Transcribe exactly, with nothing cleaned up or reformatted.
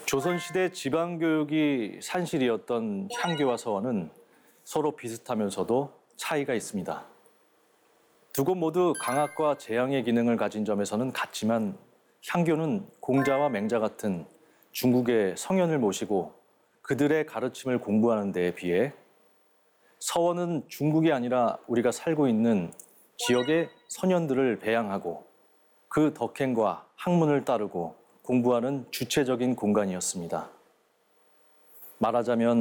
조선시대 지방교육이 산실이었던 향교와 서원은 서로 비슷하면서도 차이가 있습니다. 두 곳 모두 강학과 재앙의 기능을 가진 점에서는 같지만 향교는 공자와 맹자 같은 중국의 성현을 모시고 그들의 가르침을 공부하는 데에 비해 서원은 중국이 아니라 우리가 살고 있는 지역의 선현들을 배양하고 그 덕행과 학문을 따르고 공부하는 주체적인 공간이었습니다. 말하자면